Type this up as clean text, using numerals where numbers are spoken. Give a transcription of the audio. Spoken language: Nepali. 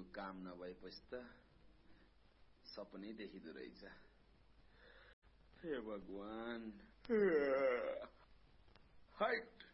काम नभएपछि त सपनै देखिदो रहेछ। हे भगवान। हाइट